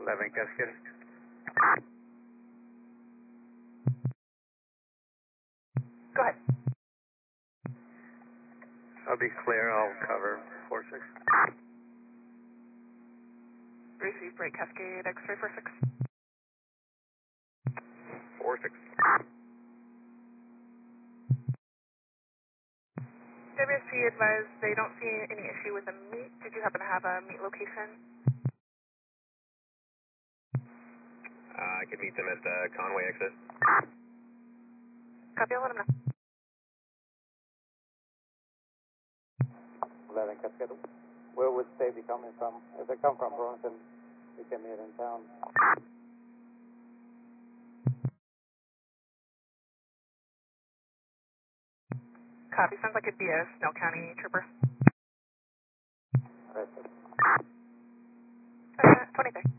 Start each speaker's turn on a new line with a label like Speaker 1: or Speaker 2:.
Speaker 1: 11 Cascade.
Speaker 2: Go ahead.
Speaker 1: I'll be clear, I'll cover 46.
Speaker 2: Receive break Cascade X-ray 46.
Speaker 1: 46.
Speaker 2: WSP advised they don't see any issue with the meet. Did you happen to have a meet location?
Speaker 3: I could meet them at the Conway exit.
Speaker 2: Copy, I'll let them know.
Speaker 4: 11 Cascade. Where would they be coming from? If they come from Burlington, we can meet in town.
Speaker 2: Copy, sounds like it'd be a Snow County trooper.
Speaker 4: Right.
Speaker 2: 23.